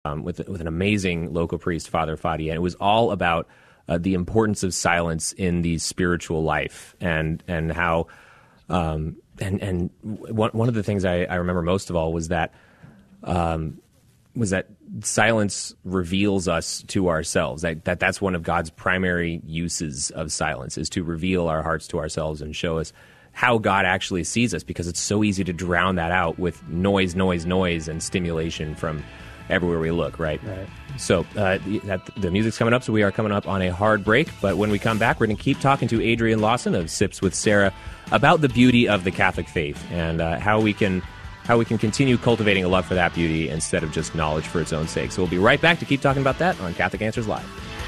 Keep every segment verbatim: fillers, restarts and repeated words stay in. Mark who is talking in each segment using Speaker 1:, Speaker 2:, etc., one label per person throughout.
Speaker 1: um, with with an amazing local priest, Father Fadi, and it was all about uh, the importance of silence in the spiritual life, and and how um, and and one one of the things I, I remember most of all was that um, was that silence reveals us to ourselves. That, that that's one of God's primary uses of silence, is to reveal our hearts to ourselves and show us how God actually sees us, because it's so easy to drown that out with noise, noise, noise, and stimulation from everywhere we look, right?
Speaker 2: Right.
Speaker 1: So uh, that, the music's coming up, so we are coming up on a hard break. But when we come back, we're going to keep talking to Adrian Lawson of Sips with Sarah about the beauty of the Catholic faith and uh, how we can how we can continue cultivating a love for that beauty instead of just knowledge for its own sake. So we'll be right back to keep talking about that on Catholic Answers Live.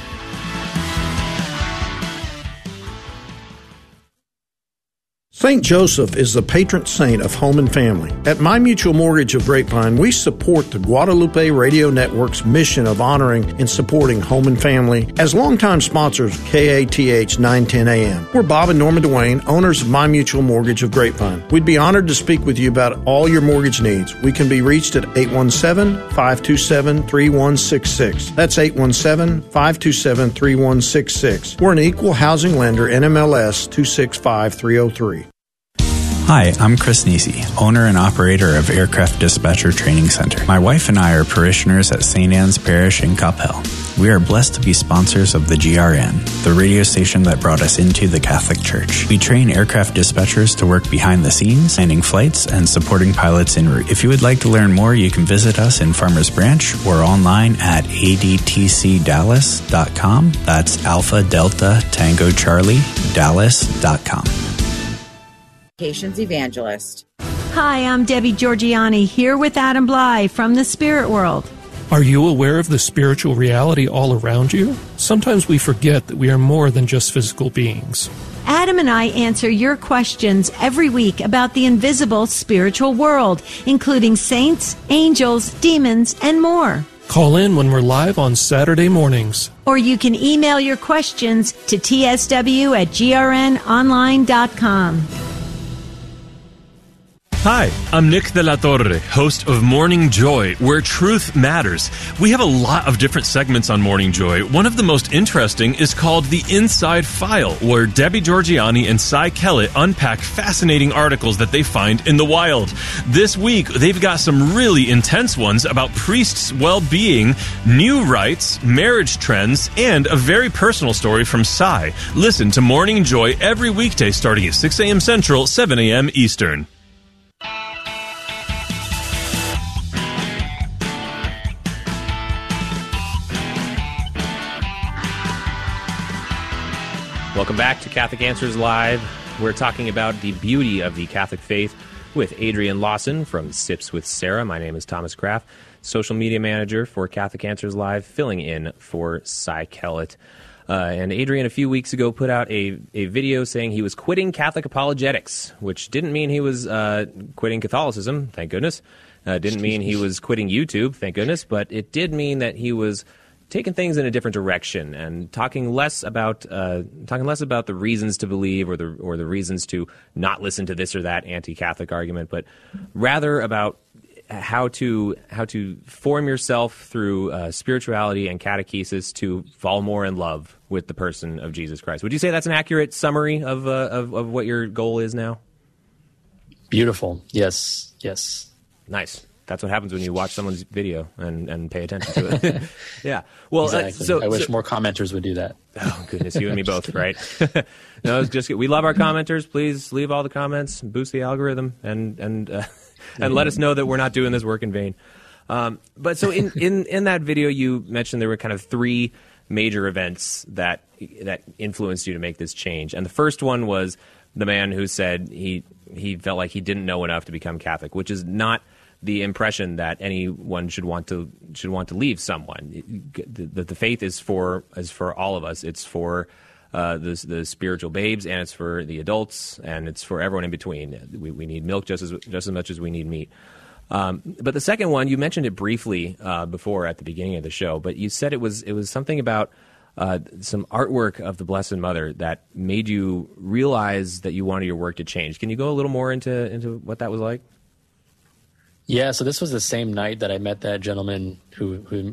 Speaker 3: Saint Joseph is the patron saint of home and family. At My Mutual Mortgage of Grapevine, we support the Guadalupe Radio Network's mission of honoring and supporting home and family as longtime sponsors of K A T H nine ten A M. We're Bob and Norma Duane, owners of My Mutual Mortgage of Grapevine. We'd be honored to speak with you about all your mortgage needs. We can be reached at eight one seven, five two seven, three one six six. That's eight one seven, five two seven, three one six six. We're an equal housing lender, N M L S two six five three oh three.
Speaker 4: Hi, I'm Chris Nisi, owner and operator of Aircraft Dispatcher Training Center. My wife and I are parishioners at Saint Anne's Parish in Coppell. We are blessed to be sponsors of the G R N, the radio station that brought us into the Catholic Church. We train aircraft dispatchers to work behind the scenes, landing flights, and supporting pilots en route. If you would like to learn more, you can visit us in Farmers Branch or online at a d t c dallas dot com. That's Alpha Delta Tango Charlie Dallas dot com.
Speaker 5: Evangelist.
Speaker 6: Hi, I'm Debbie Georgiani, here with Adam Bly from the Spirit World.
Speaker 7: Are you aware of the spiritual reality all around you? Sometimes we forget that we are more than just physical beings.
Speaker 6: Adam and I answer your questions every week about the invisible spiritual world, including saints, angels, demons, and more.
Speaker 7: Call in when we're live on Saturday mornings.
Speaker 6: Or you can email your questions to t s w at g r n online dot com.
Speaker 8: Hi, I'm Nick de la Torre, host of Morning Joy, where truth matters. We have a lot of different segments on Morning Joy. One of the most interesting is called The Inside File, where Debbie Georgiani and Cy Kellett unpack fascinating articles that they find in the wild. This week, they've got some really intense ones about priests' well-being, new rites, marriage trends, and a very personal story from Cy. Listen to Morning Joy every weekday starting at six a.m. Central, seven a.m. Eastern.
Speaker 1: Welcome back to Catholic Answers Live. We're talking about the beauty of the Catholic faith with Adrian Lawson from Sips with Sarah. My name is Thomas Kraft, social media manager for Catholic Answers Live, filling in for Cy Kellett. Uh, and Adrian, a few weeks ago, put out a, a video saying he was quitting Catholic apologetics, which didn't mean he was uh, quitting Catholicism, thank goodness. Uh, didn't mean he was quitting YouTube, thank goodness. But it did mean that he was taking things in a different direction and talking less about uh, talking less about the reasons to believe or the or the reasons to not listen to this or that anti-Catholic argument, but rather about how to how to form yourself through uh, spirituality and catechesis to fall more in love with the person of Jesus Christ. Would you say that's an accurate summary of uh, of, of what your goal is now?
Speaker 2: Beautiful. Yes. Yes.
Speaker 1: Nice. That's what happens when you watch someone's video and, and pay attention to it. Yeah. Well,
Speaker 2: exactly.
Speaker 1: uh, so
Speaker 2: I wish
Speaker 1: so,
Speaker 2: more commenters would do that.
Speaker 1: Oh, goodness. You and me both, right? No, it's just we love our commenters. Please leave all the comments, boost the algorithm, and and uh, and let us know that we're not doing this work in vain. Um, but so in, in, in that video, you mentioned there were kind of three major events that that influenced you to make this change. And the first one was the man who said he he felt like he didn't know enough to become Catholic, which is not the impression that anyone should want to should want to leave someone. The, the faith is for is for all of us. It's for uh, the the spiritual babes, and it's for the adults, and it's for everyone in between. We we need milk just as just as much as we need meat. Um, but the second one, you mentioned it briefly uh, before at the beginning of the show, but you said it was it was something about uh, some artwork of the Blessed Mother that made you realize that you wanted your work to change. Can you go a little more into into what that was like?
Speaker 2: Yeah, so this was the same night that I met that gentleman who who